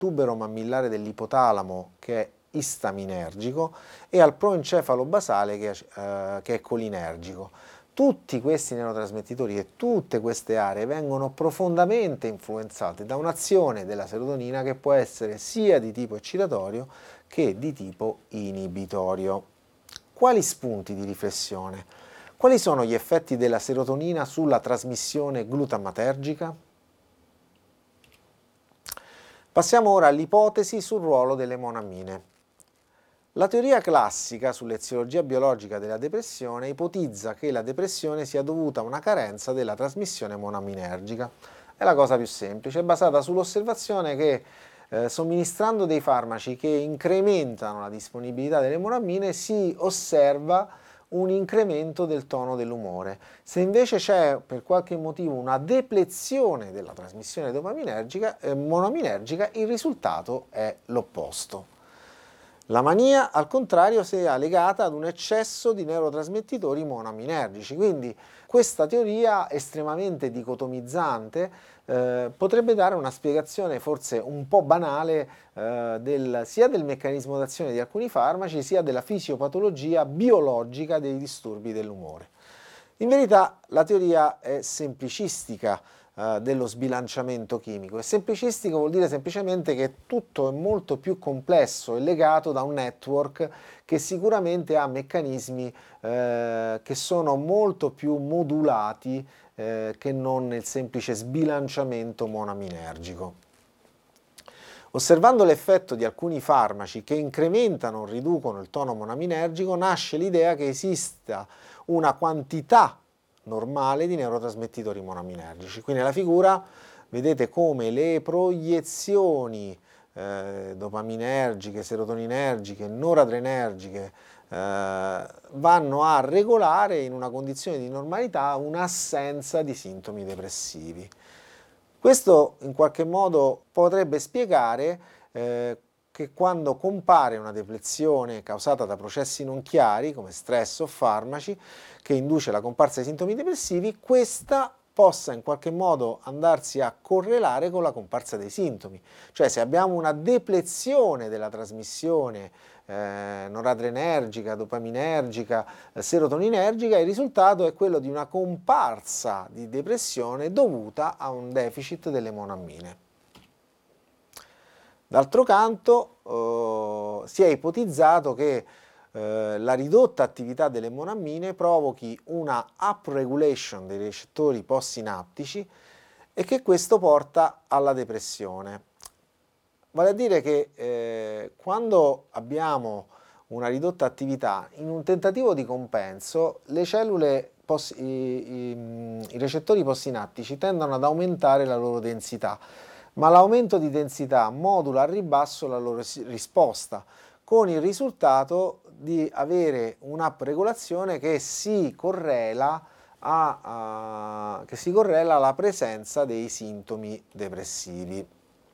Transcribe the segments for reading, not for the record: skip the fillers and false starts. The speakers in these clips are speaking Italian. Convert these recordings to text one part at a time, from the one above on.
tubero mammillare dell'ipotalamo che è istaminergico e al proencefalo basale che è colinergico. Tutti questi neurotrasmettitori e tutte queste aree vengono profondamente influenzate da un'azione della serotonina che può essere sia di tipo eccitatorio che di tipo inibitorio. Quali spunti di riflessione? Quali sono gli effetti della serotonina sulla trasmissione glutamatergica? Passiamo ora all'ipotesi sul ruolo delle monammine. La teoria classica sull'eziologia biologica della depressione ipotizza che la depressione sia dovuta a una carenza della trasmissione monaminergica. È la cosa più semplice, è basata sull'osservazione che somministrando dei farmaci che incrementano la disponibilità delle monammine si osserva un incremento del tono dell'umore. Se invece c'è per qualche motivo una deplezione della trasmissione monaminergica, il risultato è l'opposto. La mania, al contrario, sia legata ad un eccesso di neurotrasmettitori monaminergici, quindi questa teoria estremamente dicotomizzante potrebbe dare una spiegazione forse un po' banale sia del meccanismo d'azione di alcuni farmaci, sia della fisiopatologia biologica dei disturbi dell'umore. In verità la teoria è semplicistica dello sbilanciamento chimico. E semplicistico vuol dire semplicemente che tutto è molto più complesso e legato da un network che sicuramente ha meccanismi che sono molto più modulati che non il semplice sbilanciamento monaminergico. Osservando l'effetto di alcuni farmaci che incrementano o riducono il tono monaminergico, nasce l'idea che esista una quantità normale di neurotrasmettitori monaminergici. Qui nella figura vedete come le proiezioni dopaminergiche, serotoninergiche, noradrenergiche vanno a regolare in una condizione di normalità un'assenza di sintomi depressivi. Questo in qualche modo potrebbe spiegare che quando compare una depressione causata da processi non chiari, come stress o farmaci, che induce la comparsa di sintomi depressivi, questa possa in qualche modo andarsi a correlare con la comparsa dei sintomi. Cioè se abbiamo una deplezione della trasmissione noradrenergica, dopaminergica, serotoninergica, il risultato è quello di una comparsa di depressione dovuta a un deficit delle monammine. D'altro canto si è ipotizzato che la ridotta attività delle monammine provochi una upregulation dei recettori postsinaptici e che questo porta alla depressione. Vale a dire che quando abbiamo una ridotta attività, in un tentativo di compenso, le cellule, i recettori postsinaptici tendono ad aumentare la loro densità, ma l'aumento di densità modula al ribasso la loro risposta, con il risultato di avere un'upregolazione che si correla alla presenza dei sintomi depressivi.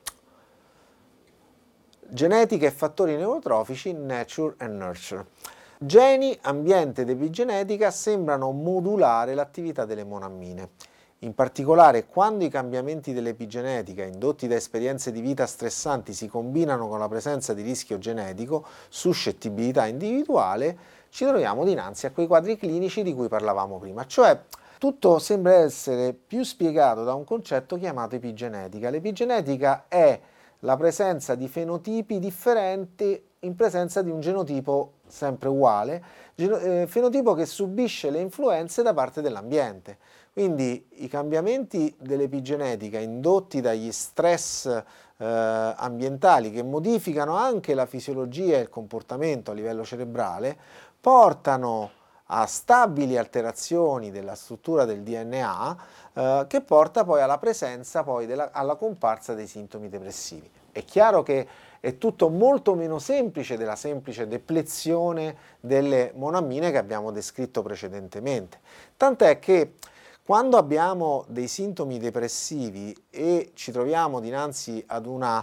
Genetica e fattori neurotrofici, nature and nurture. Geni, ambiente ed epigenetica sembrano modulare l'attività delle monammine. In particolare, quando i cambiamenti dell'epigenetica indotti da esperienze di vita stressanti si combinano con la presenza di rischio genetico, suscettibilità individuale, ci troviamo dinanzi a quei quadri clinici di cui parlavamo prima, cioè tutto sembra essere più spiegato da un concetto chiamato epigenetica. L'epigenetica è la presenza di fenotipi differenti in presenza di un genotipo sempre uguale, fenotipo che subisce le influenze da parte dell'ambiente. Quindi i cambiamenti dell'epigenetica indotti dagli stress ambientali che modificano anche la fisiologia e il comportamento a livello cerebrale portano a stabili alterazioni della struttura del DNA che porta poi alla presenza, alla comparsa dei sintomi depressivi. È chiaro che è tutto molto meno semplice della semplice deplezione delle monammine che abbiamo descritto precedentemente. Tant'è che quando abbiamo dei sintomi depressivi e ci troviamo dinanzi ad una,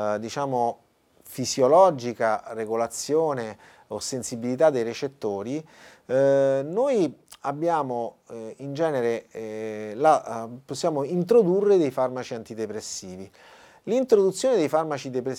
fisiologica regolazione o sensibilità dei recettori, noi abbiamo in genere possiamo introdurre dei farmaci antidepressivi. L'introduzione dei farmaci depressivi